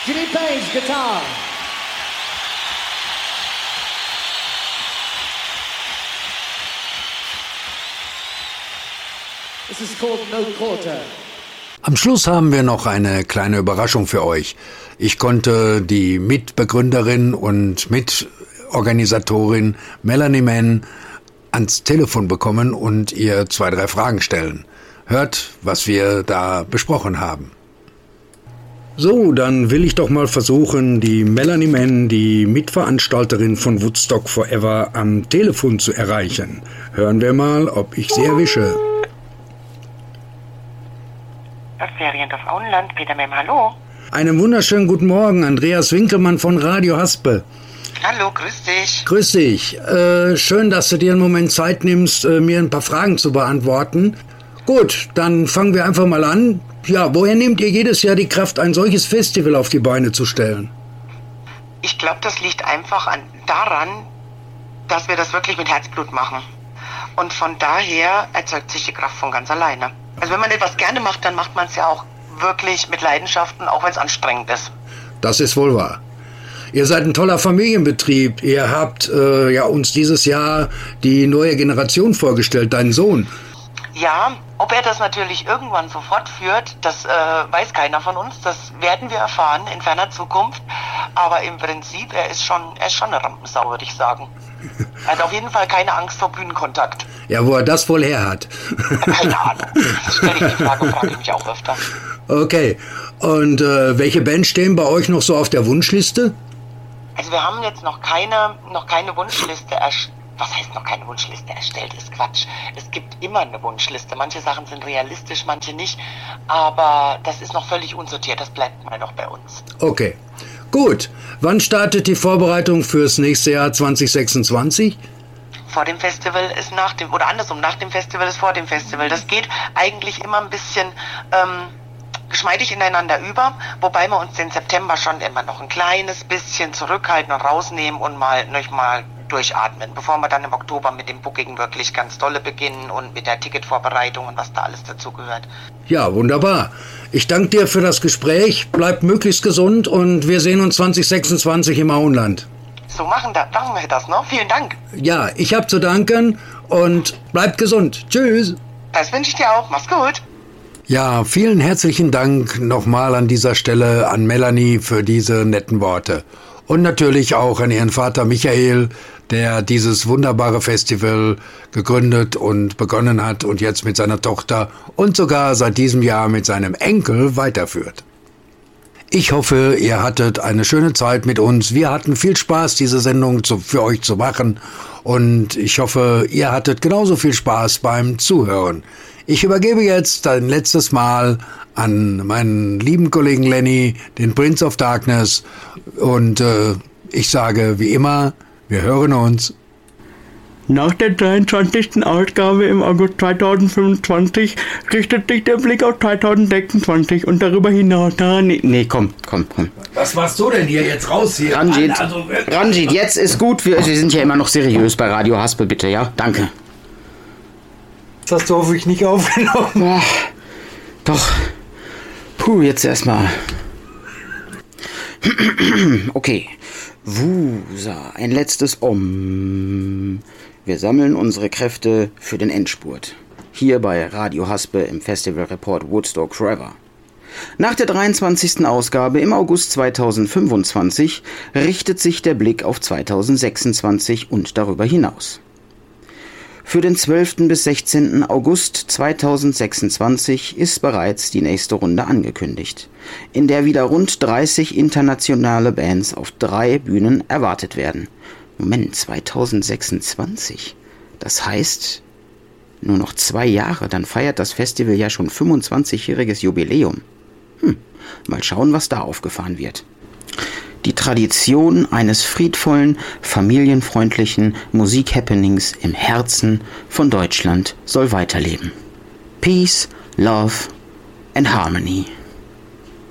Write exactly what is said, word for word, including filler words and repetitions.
Jimmy Page, guitar. This is called No Quarter. Am Schluss haben wir noch eine kleine Überraschung für euch. Ich konnte die Mitbegründerin und Mitorganisatorin Melanie Mann ans Telefon bekommen und ihr zwei, drei Fragen stellen. Hört, was wir da besprochen haben. So, dann will ich doch mal versuchen, die Melanie Mann, die Mitveranstalterin von Woodstock Forever, am Telefon zu erreichen. Hören wir mal, ob ich sie erwische. Das Feriendorf Auenland, Peter Mem, hallo. Einen wunderschönen guten Morgen, Andreas Winkelmann von Radio Haspe. Hallo, grüß dich. Grüß dich. Äh, schön, dass du dir einen Moment Zeit nimmst, äh, mir ein paar Fragen zu beantworten. Gut, dann fangen wir einfach mal an. Ja, woher nehmt ihr jedes Jahr die Kraft, ein solches Festival auf die Beine zu stellen? Ich glaube, das liegt einfach an, daran, dass wir das wirklich mit Herzblut machen. Und von daher erzeugt sich die Kraft von ganz alleine. Also wenn man etwas gerne macht, dann macht man es ja auch wirklich mit Leidenschaften, auch wenn es anstrengend ist. Das ist wohl wahr. Ihr seid ein toller Familienbetrieb. Ihr habt äh, ja uns dieses Jahr die neue Generation vorgestellt, deinen Sohn. Ja, ob er das natürlich irgendwann so fortführt, das äh, weiß keiner von uns. Das werden wir erfahren in ferner Zukunft. Aber im Prinzip, er ist schon, er ist schon eine Rampensau, würde ich sagen. Er hat auf jeden Fall keine Angst vor Bühnenkontakt. Ja, wo er das wohl her hat. Keine Ahnung. Das stelle ich die Frage, frage ich mich auch öfter. Okay. Und äh, welche Bands stehen bei euch noch so auf der Wunschliste? Also wir haben jetzt noch keine, noch keine Wunschliste erstellt. Was heißt noch keine Wunschliste erstellt? Ist Quatsch. Es gibt immer eine Wunschliste. Manche Sachen sind realistisch, manche nicht. Aber das ist noch völlig unsortiert. Das bleibt mal noch bei uns. Okay. Gut. Wann startet die Vorbereitung fürs nächste Jahr zwanzig sechsundzwanzig? Vor dem Festival ist nach dem, oder andersrum, nach dem Festival ist vor dem Festival. Das geht eigentlich immer ein bisschen ähm, geschmeidig ineinander über, wobei wir uns den September schon immer noch ein kleines bisschen zurückhalten und rausnehmen und mal noch mal durchatmen, bevor wir dann im Oktober mit dem Booking wirklich ganz dolle beginnen und mit der Ticketvorbereitung und was da alles dazu gehört. Ja, wunderbar. Ich danke dir für das Gespräch, bleib möglichst gesund und wir sehen uns zwanzig sechsundzwanzig im Auenland. So machen, da, machen wir das, ne? Vielen Dank. Ja, ich habe zu danken und bleibt gesund. Tschüss. Das wünsche ich dir auch. Mach's gut. Ja, vielen herzlichen Dank nochmal an dieser Stelle an Melanie für diese netten Worte. Und natürlich auch an ihren Vater Michael, der dieses wunderbare Festival gegründet und begonnen hat und jetzt mit seiner Tochter und sogar seit diesem Jahr mit seinem Enkel weiterführt. Ich hoffe, ihr hattet eine schöne Zeit mit uns. Wir hatten viel Spaß, diese Sendung zu, für euch zu machen. Und ich hoffe, ihr hattet genauso viel Spaß beim Zuhören. Ich übergebe jetzt ein letztes Mal an meinen lieben Kollegen Lenny, den Prince of Darkness. Und äh, ich sage wie immer, wir hören uns. Nach der dreiundzwanzigsten Ausgabe im August zweitausendfünfundzwanzig richtet sich der Blick auf zweitausendsechsundzwanzig und darüber hinaus. Ah, nee, nee, komm, komm, komm. Was machst du denn hier jetzt raus hier? Ranjit, also, Ranjit, jetzt ist gut. Wir, wir sind ja immer noch seriös bei Radio Haspe, bitte, ja? Danke. Das hast du hoffentlich nicht aufgenommen. Ja, doch. Puh, jetzt erstmal. Okay. Wusa, ein letztes Om. Wir sammeln unsere Kräfte für den Endspurt. Hier bei Radio Haspe im Festival Report Woodstock Forever. Nach der dreiundzwanzigsten Ausgabe im August zweitausendfünfundzwanzig richtet sich der Blick auf zweitausendsechsundzwanzig und darüber hinaus. Für den zwölften bis sechzehnten August zweitausendsechsundzwanzig ist bereits die nächste Runde angekündigt, in der wieder rund dreißig internationale Bands auf drei Bühnen erwartet werden. Moment, zweitausendsechsundzwanzig? Das heißt, nur noch zwei Jahre, dann feiert das Festival ja schon fünfundzwanzigjähriges Jubiläum. Hm, mal schauen, was da aufgefahren wird. Die Tradition eines friedvollen, familienfreundlichen Musik-Happenings im Herzen von Deutschland soll weiterleben. Peace, Love and Harmony.